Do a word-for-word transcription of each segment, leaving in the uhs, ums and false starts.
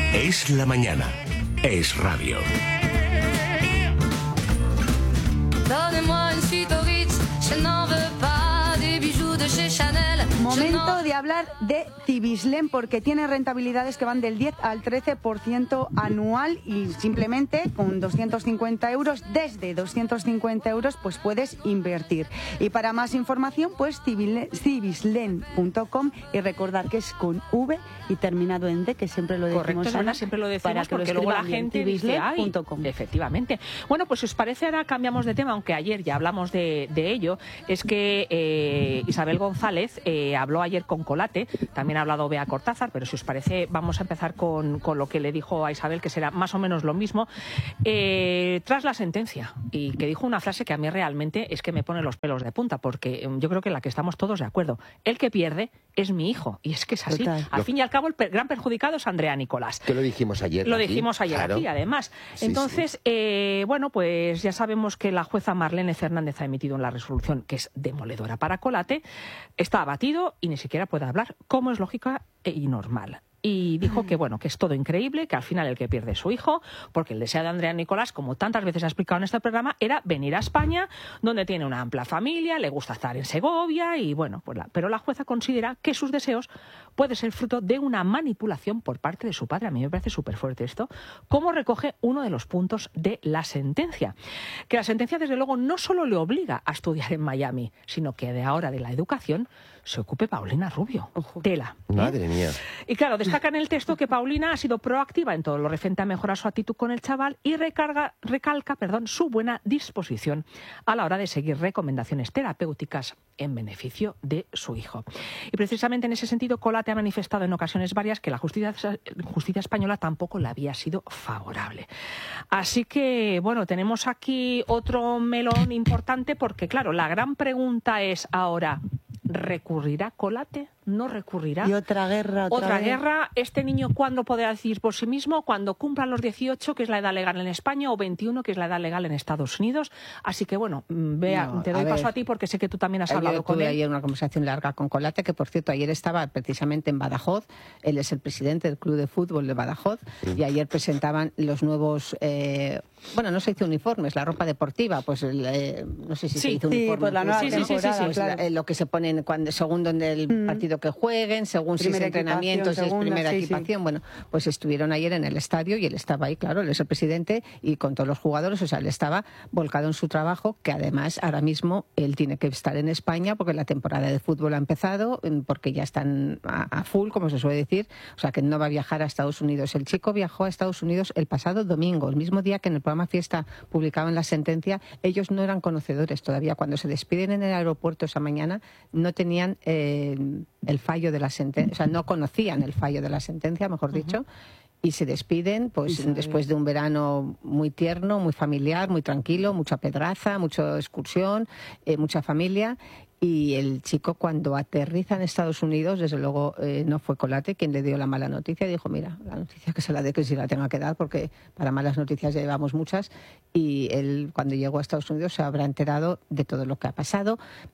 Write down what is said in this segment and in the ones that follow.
Es la mañana. Es radio. Momento de hablar de Cibislén, porque tiene rentabilidades que van del diez al trece por ciento anual, y simplemente con doscientos cincuenta euros, desde doscientos cincuenta euros, pues puedes invertir. Y para más información, pues cibislén punto com, y recordar que es con V y terminado en D, que siempre lo decimos. Correcto, Ana, siempre lo decimos porque luego la gente dice, ay, efectivamente. Bueno, pues si os parece, ahora cambiamos de tema, aunque ayer ya hablamos de, de ello. Es que eh, Isabel González eh, habló ayer con Colate, también ha hablado Bea Cortázar, pero si os parece vamos a empezar con, con lo que le dijo a Isabel, que será más o menos lo mismo, eh, tras la sentencia, y que dijo una frase que a mí realmente es que me pone los pelos de punta, porque yo creo que en la que estamos todos de acuerdo: el que pierde es mi hijo, y es que es así. Total. Al fin y al cabo el per gran perjudicado es Andrea Nicolás. Que lo dijimos ayer. Lo aquí, dijimos ayer claro. Aquí, además. Sí, Entonces, sí. Eh, bueno, pues ya sabemos que la jueza Marlene Fernández ha emitido una resolución que es demoledora para Colate. Está abatido y ni siquiera puede hablar, como es lógica y normal. Y dijo que bueno, que es todo increíble, que al final el que pierde es su hijo, porque el deseo de Andrea Nicolás, como tantas veces ha explicado en este programa, era venir a España, donde tiene una amplia familia, le gusta estar en Segovia, y bueno, pues la, pero la jueza considera que sus deseos pueden ser fruto de una manipulación por parte de su padre. A mí me parece súper fuerte esto, como recoge uno de los puntos de la sentencia. Que la sentencia, desde luego, no solo le obliga a estudiar en Miami, sino que de ahora de la educación se ocupe Paulina Rubio. Ojo. Tela. ¿eh? Madre mía. Y claro, destaca en el texto que Paulina ha sido proactiva en todo lo referente a mejorar su actitud con el chaval, y recarga, recalca perdón, su buena disposición a la hora de seguir recomendaciones terapéuticas en beneficio de su hijo. Y precisamente en ese sentido, Colate ha manifestado en ocasiones varias que la justicia, justicia española tampoco le había sido favorable. Así que, bueno, tenemos aquí otro melón importante, porque claro, la gran pregunta es ahora: ¿recurrirá Colate? ¿No recurrirá? Y otra guerra. Otra, otra vez. guerra. ¿Este niño cuándo podrá decidir por sí mismo? Cuando cumpla los dieciocho, que es la edad legal en España, o veintiuno, que es la edad legal en Estados Unidos. Así que bueno, Bea, no, te doy paso a ti, porque sé que tú también has hablado con él. Yo tuve ayer una conversación larga con Colate, que por cierto ayer estaba precisamente en Badajoz. Él es el presidente del Club de Fútbol de Badajoz, sí. Y ayer presentaban los nuevos, eh, bueno, no se hizo uniformes, la ropa deportiva, pues el, eh, no sé si sí, se hizo sí, uniforme. Pues la nueva pues, temporada, sí, sí, sí, pues claro. la, eh, lo que se ponen cuando, según donde el mm. partido que jueguen, según primera si es entrenamientos, segunda, es primera sí, equipación. Sí. Bueno, pues estuvieron ayer en el estadio y él estaba ahí, claro, él es el presidente, y con todos los jugadores, o sea, él estaba volcado en su trabajo, que además ahora mismo él tiene que estar en España porque la temporada de fútbol ha empezado, porque ya están a, a full, como se suele decir, o sea, que no va a viajar a Estados Unidos. El chico viajó a Estados Unidos el pasado domingo, el mismo día que en el programa Fiesta publicaban la sentencia. Ellos no eran conocedores todavía. Cuando se despiden en el aeropuerto esa mañana, no tenían eh, el fallo de la sentencia, o sea, no conocían el fallo de la sentencia, mejor dicho, uh-huh. Y se despiden pues sí, después de un verano muy tierno, muy familiar, muy tranquilo, mucha pedraza, mucha excursión, eh, mucha familia. Y el chico, cuando aterriza en Estados Unidos, desde luego eh, no fue Colate quien le dio la mala noticia. Dijo, mira, la noticia que se la dé, que si la tenga que dar, porque para malas noticias ya llevamos muchas. Y él, cuando llegó a Estados Unidos, se habrá enterado de todo lo que ha pasado.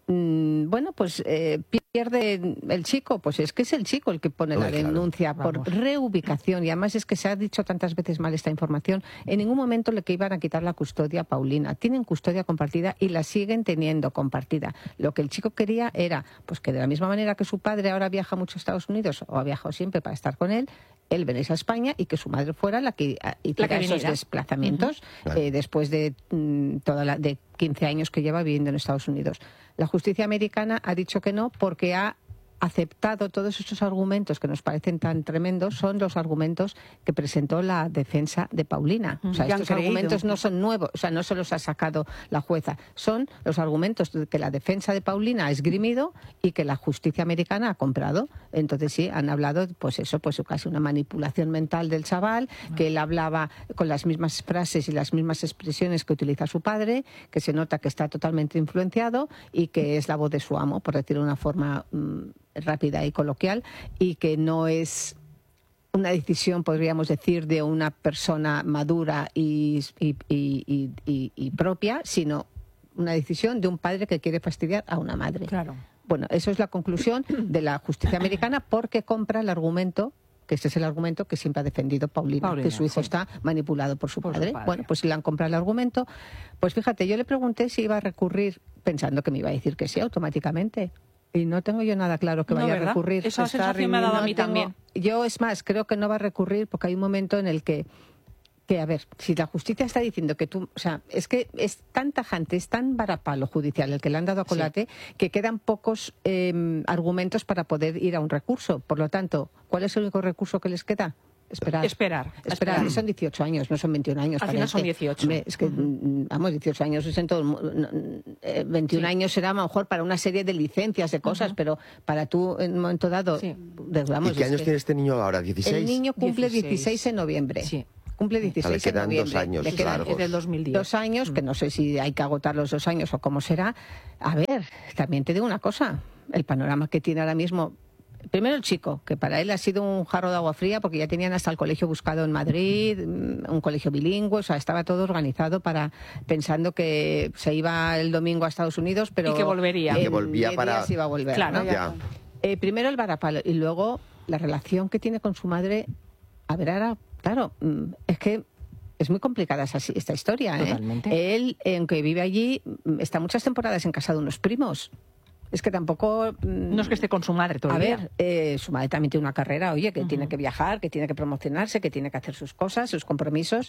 Mm, bueno, pues eh, pierde el chico, pues es que es el chico el que pone Uy, la denuncia claro. por reubicación. Y además es que se ha dicho tantas veces mal esta información. En ningún momento le que iban a quitar la custodia a Paulina. Tienen custodia compartida y la siguen teniendo compartida. Lo que el chico quería era pues que de la misma manera que su padre ahora viaja mucho a Estados Unidos, o ha viajado siempre para estar con él, él venía a España y que su madre fuera la que hiciera esos desplazamientos uh-huh. claro. eh, después de mm, toda la, de quince años que lleva viviendo en Estados Unidos. La justicia americana ha dicho que no, porque ha aceptado todos estos argumentos que nos parecen tan tremendos, son los argumentos que presentó la defensa de Paulina. O sea, estos argumentos no son nuevos, o sea, no se los ha sacado la jueza, son los argumentos que la defensa de Paulina ha esgrimido y que la justicia americana ha comprado. Entonces sí, han hablado, pues eso, pues casi una manipulación mental del chaval, que él hablaba con las mismas frases y las mismas expresiones que utiliza su padre, que se nota que está totalmente influenciado y que es la voz de su amo, por decirlo de una forma mmm, rápida y coloquial, y que no es una decisión, podríamos decir, de una persona madura y, y, y, y, y propia, sino una decisión de un padre que quiere fastidiar a una madre. Claro. Bueno, eso es la conclusión de la justicia americana, porque compra el argumento que este es el argumento que siempre ha defendido Paulina, Paulina que su hijo sí. está manipulado por su Por su padre. padre. Bueno, pues si le han comprado el argumento, pues fíjate, yo le pregunté si iba a recurrir pensando que me iba a decir que sí automáticamente. Y no tengo yo nada claro que No, vaya ¿verdad? a recurrir. Esa Está sensación me ha dado a no mí tengo- también. Yo, es más, creo que no va a recurrir porque hay un momento en el que, que, a ver, si la justicia está diciendo que tú, o sea, es que es tan tajante, es tan varapalo judicial el que le han dado a Colate, que quedan pocos eh, argumentos para poder ir a un recurso. Por lo tanto, ¿cuál es el único recurso que les queda? Esperar. Esperar. Esperar. Esperar. Son dieciocho años, no son veintiún años. Al final parece. son dieciocho. Hombre, es que, uh-huh. vamos, dieciocho años es en todo el mundo. Eh, veintiún Sí. años será a lo mejor para una serie de licencias, de cosas, uh-huh. pero para tú en un momento dado. Sí. Vamos, ¿Y qué es años que tiene este niño ahora? ¿dieciséis? El niño cumple dieciséis. dieciséis en noviembre. Sí. Cumple O sea, dieciséis le quedan en noviembre. dos años Le quedan largos. Es del dos mil diez. dos años, que no sé si hay que agotar los dos años o cómo será. A ver, también te digo una cosa. El panorama que tiene ahora mismo... Primero el chico, que para él ha sido un jarro de agua fría porque ya tenían hasta el colegio buscado en Madrid, un colegio bilingüe, o sea, estaba todo organizado para pensando que se iba el domingo a Estados Unidos, pero Y que volvería. en Y que volvía diez para- días iba a volver. Claro. ¿no? Ya. Eh, primero el varapalo y luego la relación que tiene con su madre. A ver, ahora, claro, mm, es que es muy complicada esa, esta historia. ¿eh? Totalmente. Él, aunque vive allí, mm, está muchas temporadas en casa de unos primos. Es que tampoco... mm, No es que esté con su madre todo a el día. ver, eh, su madre también tiene una carrera, oye, que Ujú. tiene que viajar, que tiene que promocionarse, que tiene que hacer sus cosas, sus compromisos,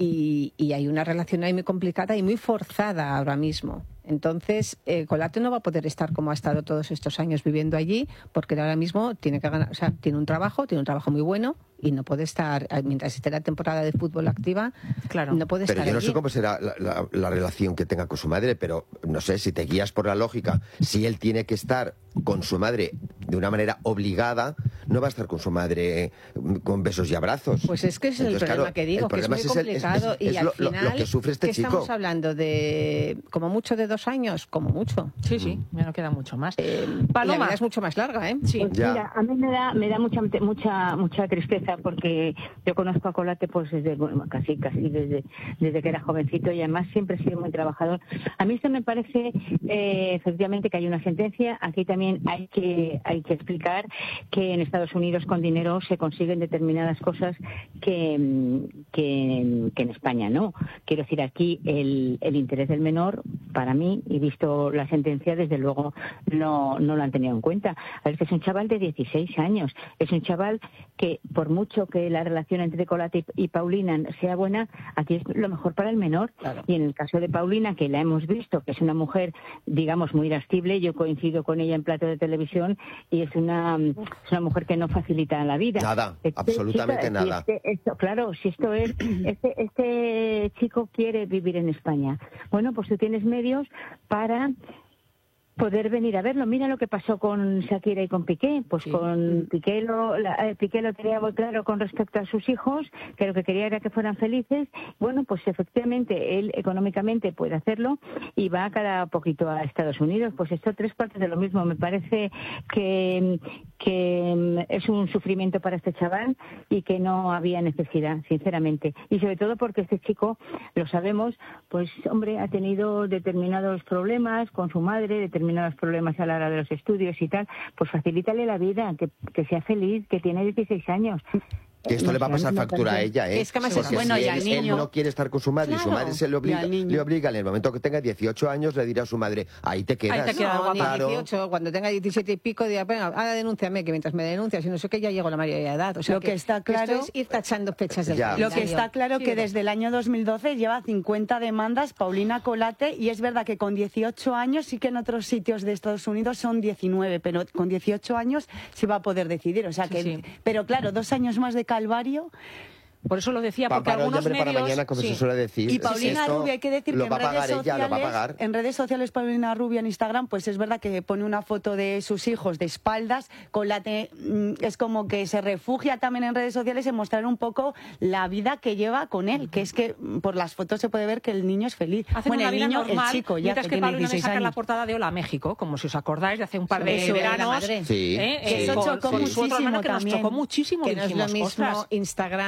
y, y hay una relación ahí muy complicada y muy forzada ahora mismo. Entonces, eh, Colate no va a poder estar como ha estado todos estos años viviendo allí, porque ahora mismo tiene que ganar, o sea, tiene un trabajo, tiene un trabajo muy bueno, y no puede estar, eh, mientras esté la temporada de fútbol activa, Claro. no puede Pero estar yo no allí. sé cómo será la, la- la relación que tenga con su madre, pero no sé si te guías por la lógica. Si él tiene que estar con su madre de una manera obligada, no va a estar con su madre mm, con besos y abrazos. Pues es que es el Entonces, problema claro, que digo, el que es problema muy es el- es- complicado es- y es al lo, lo- final, lo que sufre este ¿qué chico. estamos hablando? De como mucho de dos años, como mucho. Sí, sí, ya no queda mucho más. Eh, y la Paloma. vida es mucho más larga, ¿eh? Sí. Pues Ya. mira, a mí me da, me da mucha, mucha, mucha tristeza porque yo conozco a Colate pues desde, bueno, casi, casi desde, desde que era jovencito y además siempre ha sido muy trabajador. A mí esto me parece, eh, efectivamente, que hay una sentencia. Aquí también hay que, hay que explicar que en Estados Unidos con dinero se consiguen determinadas cosas que, que, que en España no. Quiero decir, aquí el, el interés del menor, para mí, y visto la sentencia, desde luego no, no lo han tenido en cuenta. A ver, que es un chaval de dieciséis años. Es un chaval que, por mucho que la relación entre Colate y, y Paulina sea buena, aquí es lo mejor para el menor. Claro. Y en el caso de Paulina, que la hemos visto, que es una mujer, digamos, muy irascible, yo coincido con ella en plato de televisión, y es una, es una mujer que no facilita la vida. Nada, Este absolutamente chico- si nada. este- esto, claro, si esto es, este, este chico quiere vivir en España. Bueno, pues tú tienes medios para poder venir a verlo. Mira lo que pasó con Shakira y con Piqué. Pues Sí. con Piqué lo, la, eh, Piqué lo tenía muy claro con respecto a sus hijos, que lo que quería era que fueran felices. Bueno, pues efectivamente él económicamente puede hacerlo y va cada poquito a Estados Unidos. Pues esto tres partes de lo mismo. Me parece que, que es un sufrimiento para este chaval y que no había necesidad, sinceramente. Y sobre todo porque este chico, lo sabemos, pues hombre, ha tenido determinados problemas con su madre, determinados problemas a la hora de los estudios y tal. Pues facilítale la vida, que, que sea feliz, que tiene dieciséis años. Que esto No le va a sé, pasar me factura a parece- ella, ¿eh? Es que además Porque es bueno, si y él, al él niño- no quiere estar con su madre y su Claro, madre se le y obliga, al niño. le obliga en el momento que tenga dieciocho años, le dirá a su madre, ahí te quedas. Ahí te quedas, No, ni guapa. Claro. dieciocho, cuando tenga diecisiete y pico, dirá, venga, ahora denúnciame, que mientras me denuncias y no sé qué, ya llego a la mayoría de edad. O sea, Lo que está claro- esto es ir tachando fechas del Ya. Lo que calendario. está claro Sí, que pero- desde el año dos mil doce lleva cincuenta demandas Paulina Colate, y es verdad que con dieciocho años sí que en otros sitios de Estados Unidos son diecinueve, pero con dieciocho años se va a poder decidir. O sea Sí, que, sí. pero claro, dos años más de calvario. Por eso lo decía, Pa- porque para hoy, algunos hombre, para medios... mañana, como sí. se suele decir. Y es- Paulina esto Rubio, hay que decir lo que en va a redes, pagar sociales, ella, lo va a pagar. en redes sociales Paulina Rubio en Instagram, pues es verdad que pone una foto de sus hijos de espaldas, Colate mm, es como que se refugia también en redes sociales en mostrar un poco la vida que lleva con él, que es que mm, por las fotos se puede ver que el niño es feliz. Hacen bueno, una el vida niño, normal, el chico, ya mientras que, que tiene Paulina me dieciséis saca la años. portada de Hola México, como si os acordáis de hace un par de Eso era la veranos. madre. Sí, ¿eh? sí. Eh, Eso con- chocó con su otro muchísimo hermano, que nos también. chocó muchísimo. Que no es lo dijimos, mismo "Ostras". Instagram o una red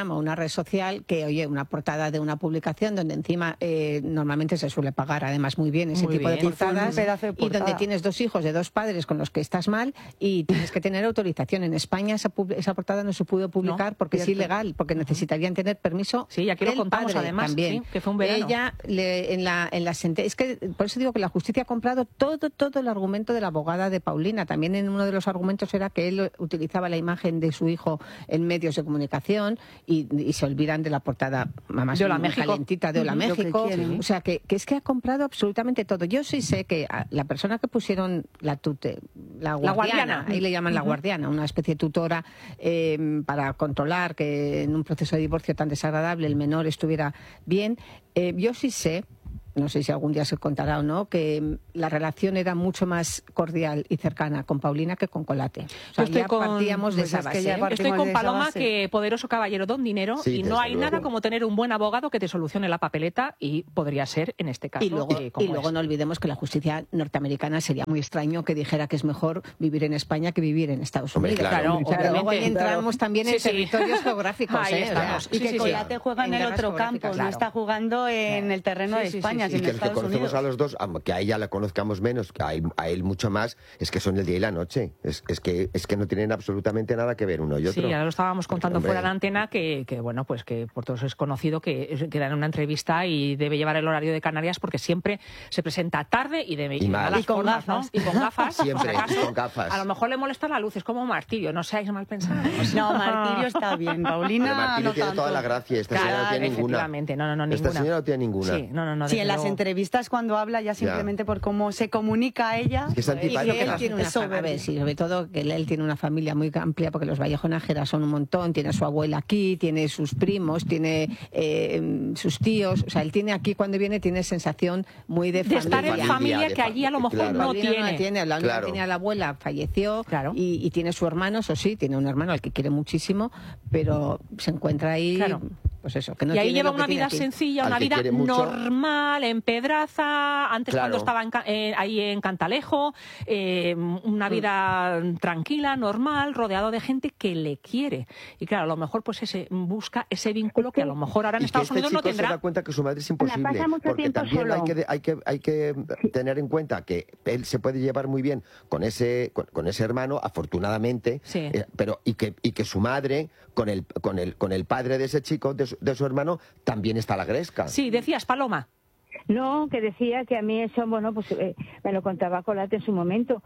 red social que, oye, una portada de una publicación donde encima eh, normalmente se suele pagar además muy bien ese muy tipo bien. de portadas, de portada. Y donde tienes dos hijos de dos padres con los que estás mal y tienes que tener autorización. En España esa, esa portada no se pudo publicar no, porque cierto. es ilegal, porque necesitarían tener permiso. Sí, aquí lo contamos padre, además, también. Sí, que fue un verano. Ella, le, en la, en la sentencia, es que por eso digo que la justicia ha comprado todo, todo el argumento de la abogada de Paulina. También en uno de los argumentos era que él utilizaba la imagen de su hijo en medios de comunicación y, y se olvidan de la portada más de Hola México. calentita de Hola uh-huh. México. O sea, que, que es que ha comprado absolutamente todo. Yo sí sé que la persona que pusieron la tute, la guardiana, la guardiana. ahí le llaman uh-huh. la guardiana, una especie de tutora eh, para controlar que en un proceso de divorcio tan desagradable el menor estuviera bien. Eh, yo sí sé, no sé si algún día se contará o no, que la relación era mucho más cordial y cercana con Paulina que con Colate. O sea, estoy ya con, partíamos de pues esa es base. ya estoy con Paloma, que poderoso caballero don dinero, sí, y no hay luego. nada como tener un buen abogado que te solucione la papeleta, y podría ser en este caso. Y luego, eh, y luego no olvidemos que la justicia norteamericana sería muy extraño que dijera que es mejor vivir en España que vivir en Estados Unidos. Hombre, claro, claro, claro luego ahí entramos también sí, en sí. territorios geográficos. Ahí ¿eh? estamos. Y Sí, que sí, Colate sí. juega en, En el guerras otro campo, geográficas, no está jugando en el terreno Sí, de sí, España, sí, sino Y que en el que Estados conocemos Unidos. a los dos, que a ella la conozcamos menos, que a él, a él mucho más, es que son el día y la noche. Es, es, que, es que no tienen absolutamente nada que ver uno y otro. Sí, ya lo estábamos contando Hombre. fuera de la antena, que, que bueno, pues que por todos es conocido que, que da una entrevista y debe llevar el horario de Canarias porque siempre se presenta tarde y de Y mal. malas Y con formas, gafas. ¿no? Y con gafas. Siempre, por si acaso. y con gafas. A lo mejor le molesta la luz, es como martirio, no seáis mal pensados. No, Martirio está bien, Paulina Pero Martirio no tiene tanto. toda la gracia, esta Claro, señora no tiene ninguna. efectivamente, no, no, no, Esta ninguna. señora no tiene ninguna. Sí, no, no, no. Sí, desde en las luego. entrevistas cuando habla ya simplemente por cómo se comunica a ella. Es que es Y antipática. que él tiene una Eso, fa- a ver, sí, sobre todo que él tiene una familia muy amplia porque los Vallejo Nájera son un montón, tiene a su abuela aquí, tiene sus primos, tiene eh, sus tíos, o sea, él tiene aquí cuando viene tiene sensación muy de, De estar familia. en familia de que allí a lo mejor claro. no Paulina tiene. No la tiene, la única Claro. que tenía la abuela falleció Claro. y, y tiene su hermano, eso sí, tiene un hermano al que quiere muchísimo, pero se encuentra ahí, Claro. pues eso, que no y ahí tiene lleva lo que una tiene vida aquí. sencilla, Al una que vida quiere mucho. normal, en Pedraza, antes Claro. cuando estaba en Ca- eh, ahí en Cantalejo, eh, una vida tranquila, normal, rodeado de gente que le quiere. Y claro, a lo mejor pues ese busca ese vínculo que a lo mejor ahora en Y que Estados este Unidos no chico se tendrá. da cuenta que su madre es imposible, pasa mucho porque tiempo también hay solo. que, hay que hay que tener en cuenta que él se puede llevar muy bien con ese con, con ese hermano, afortunadamente, Sí. eh, pero y que y que su madre con el con el con el padre de ese chico, de su, de su hermano, también está a la gresca. Sí, decías, Paloma. No, que decía que a mí eso, bueno, pues eh, me lo contaba Colate en su momento.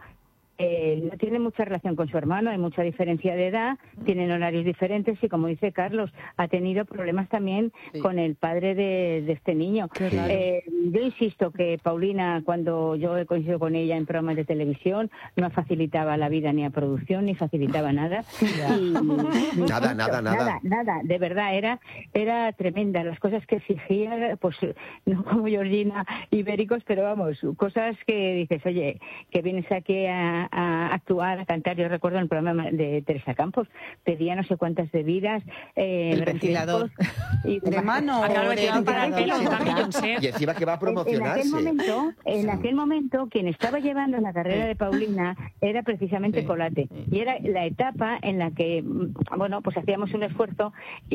Eh, no tiene mucha relación con su hermano, hay mucha diferencia de edad, tienen horarios diferentes y, como dice Carlos, ha tenido problemas también Sí. con el padre de, de este niño. Qué raro. Eh, yo insisto que Paulina, cuando yo he coincidido con ella en programas de televisión, no facilitaba la vida ni a producción, ni facilitaba nada. Y- Nada, nada, nada. Nada, nada, de verdad, era era tremenda. Las cosas que exigía, pues no como Georgina Ibéricos, pero vamos, cosas que dices, oye, que vienes aquí a, a actuar, a cantar. Yo recuerdo en el programa de Teresa Campos, pedía no sé cuántas bebidas, eh, El ventilador. y De mano. Ah, claro, o el de ventilador para el pelo, sí. también, yo sé. Y encima que va a En- En aquel promocionarse. momento, en aquel momento, quien estaba llevando la carrera de Paulina era precisamente Sí. Colate. Y era la etapa en la que, mm, bueno, pues hacíamos un esfuerzo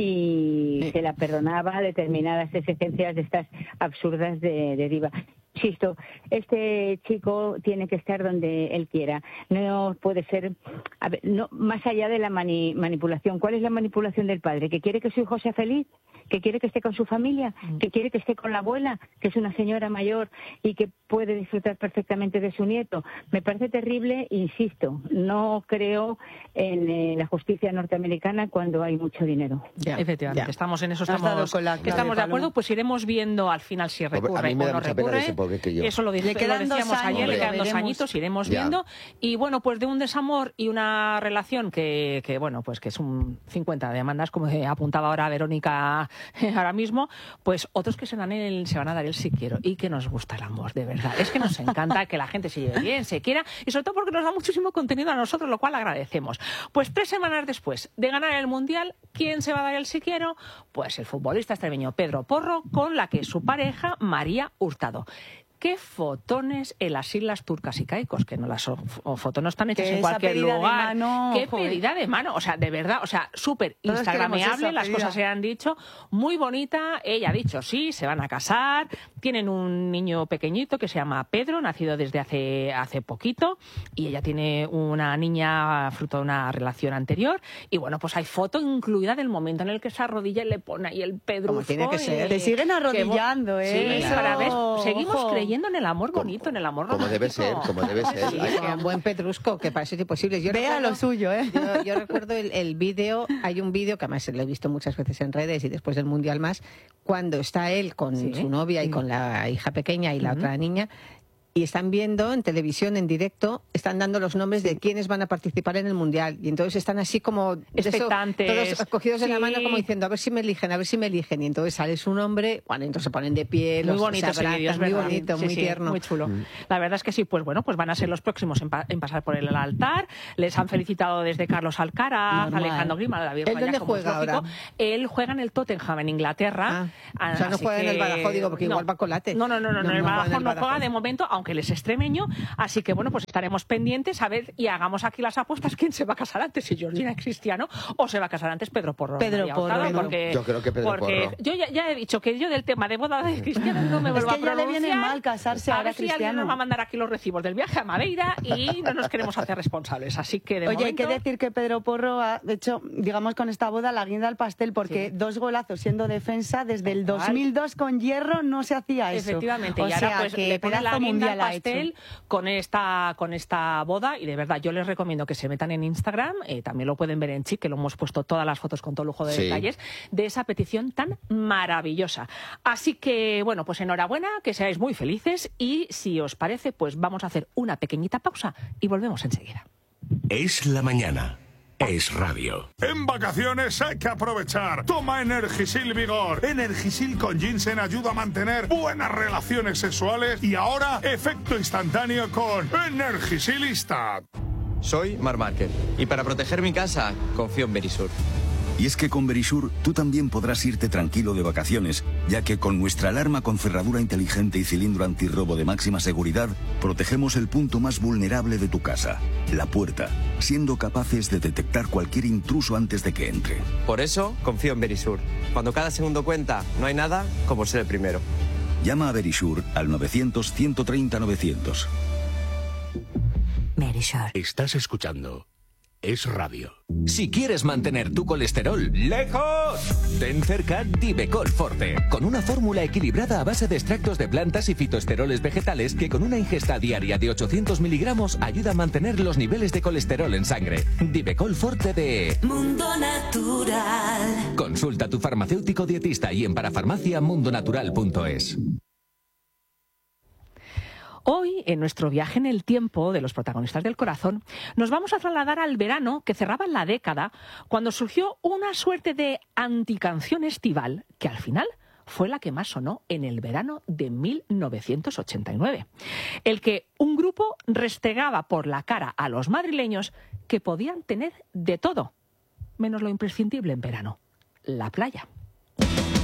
y Sí. se la perdonaba determinadas exigencias de estas absurdas de, de diva. Insisto, este chico tiene que estar donde él quiera. No puede ser, a ver, no, más allá de la mani- manipulación. ¿Cuál es la manipulación del padre? ¿Que quiere que su hijo sea feliz? ¿Que quiere que esté con su familia? ¿Que quiere que esté con la abuela, que es una señora mayor y que puede disfrutar perfectamente de su nieto? Me parece terrible, insisto, no creo en eh, la justicia norteamericana cuando hay mucho dinero. Ya, Efectivamente, ya. estamos en eso, Has dado estamos, con la que clave, estamos de Paloma. acuerdo, pues iremos viendo al final si Pobre, a recurre mí me o da no mucha pena de ese recurre. pobre que yo. Eso lo, dice- Le quedan lo dos decíamos años, ayer, le hombre. quedan dos veremos. añitos, iremos Ya. viendo. Y bueno, pues de un desamor y una relación que, que bueno, pues que es un cincuenta demandas, como apuntaba ahora Verónica ahora mismo, pues otros que se, dan el, se van a dar el sí quiero, y que nos gusta el amor, de verdad. Es que nos encanta que la gente se lleve bien, se quiera, y sobre todo porque nos da muchísimo contenido a nosotros, lo cual agradecemos. Pues tres semanas después de ganar el Mundial, ¿quién se va a dar el sí quiero? Pues el futbolista extremeño Pedro Porro, con la que es su pareja, María Hurtado. qué fotones en las Islas Turcas y Caicos, que no las o, o fotos no están hechas que en cualquier lugar. De mano, qué joder. pedida de mano, o sea, de verdad, o sea, súper instagrameable, las cosas se han dicho, muy bonita. Ella ha dicho, sí, se van a casar, tienen un niño pequeñito que se llama Pedro, nacido desde hace, hace poquito, y ella tiene una niña fruto de una relación anterior, y bueno, pues hay foto incluida del momento en el que se arrodilla y le pone ahí el pedrusco. Como tiene que ser. Te siguen arrodillando, ¿eh? Sí, Eso, para ver, seguimos ojo. creyendo en el amor bonito, en el amor Como romántico. debe ser, como debe ser. Sí, que un buen pedrusco, que parece imposible. Yo Vea recuerdo, lo suyo, ¿eh? Yo, yo recuerdo el, el vídeo, hay un vídeo que además lo he visto muchas veces en redes y después del Mundial más, cuando está él con Sí. su novia y con la hija pequeña y la Ujú. otra niña, y están viendo en televisión, en directo, están dando los nombres de quienes van a participar en el Mundial. Y entonces están así como... de eso, Expectantes. todos cogidos de la Sí. mano como diciendo, a ver si me eligen, a ver si me eligen. Y entonces sale su nombre, bueno, entonces se ponen de pie, Muy los bonito se ese vídeo, es abrazan, muy verdad. bonito, Sí, muy sí, tierno. muy chulo. La verdad es que sí, pues bueno, pues van a ser los próximos en, pa en pasar por el altar. Les han felicitado desde Carlos Alcaraz, Normal. Alejandro Grima, David ¿Él Raya, dónde como es juega lógico. ahora? Él juega en el Tottenham, en Inglaterra. Ah, o sea, no Así juega en el que- Badajoz, digo, porque igual va Colate. No, no, no, no, No, no, el no juega en Badajoz el no juega Badajoz. de momento, aunque él es extremeño. Así que bueno, pues estaremos pendientes a ver y hagamos aquí las apuestas. ¿Quién se va a casar antes? Si Georgina es Cristiano o se va a casar antes Pedro Porro. Pedro María Porro, Hurtado, ¿no? porque, Yo creo que Pedro porque Porro. yo ya, ya he dicho que yo del tema de boda de Cristiano no me Es vuelvo que a ya le pronunciar. viene mal casarse a ahora, ver si alguien Cristiano. nos va a mandar aquí los recibos del viaje a Madeira y no nos queremos hacer responsables. Así que de Oye, momento... hay que decir que Pedro Porro ha hecho, digamos, con esta boda la guinda al pastel, porque Sí. dos golazos siendo defensa, desde el Tal cual. dos mil dos con Hierro no se hacía eso. Efectivamente, o y ahora sea, pues que le pone la pedazo guinda al mundial ha pastel hecho. con esta, con esta boda, y de verdad yo les recomiendo que se metan en Instagram, eh, también lo pueden ver en Chic, que lo hemos puesto todas las fotos con todo lujo de Sí. detalles, de esa petición tan maravillosa. Así que, bueno, pues enhorabuena, que seáis muy felices, y si os parece, pues vamos a hacer una pequeñita pausa y volvemos enseguida. Es la mañana. Es radio. En vacaciones hay que aprovechar. Toma Energisil Vigor. Energisil con ginseng ayuda a mantener buenas relaciones sexuales y ahora efecto instantáneo con Energisilista. Soy Mar Márquez y para proteger mi casa confío en Verisur. Y es que con Verisur tú también podrás irte tranquilo de vacaciones, ya que con nuestra alarma con cerradura inteligente y cilindro antirrobo de máxima seguridad, protegemos el punto más vulnerable de tu casa, la puerta, siendo capaces de detectar cualquier intruso antes de que entre. Por eso confío en Verisur. Cuando cada segundo cuenta, no hay nada como ser el primero. Llama a Verisur al novecientos, ciento treinta, novecientos. Verisur. Estás escuchando Es Radio. Si quieres mantener tu colesterol lejos, ten cerca Divecol Forte, con una fórmula equilibrada a base de extractos de plantas y fitoesteroles vegetales que con una ingesta diaria de ochocientos miligramos ayuda a mantener los niveles de colesterol en sangre. Divecol Forte de Mundo Natural. Consulta a tu farmacéutico dietista y en parafarmacia mundonatural punto es. Hoy, en nuestro viaje en el tiempo de los protagonistas del corazón, nos vamos a trasladar al verano que cerraba la década, cuando surgió una suerte de anticanción estival que al final fue la que más sonó en el verano de mil novecientos ochenta y nueve. El que un grupo restregaba por la cara a los madrileños que podían tener de todo, menos lo imprescindible en verano, la playa.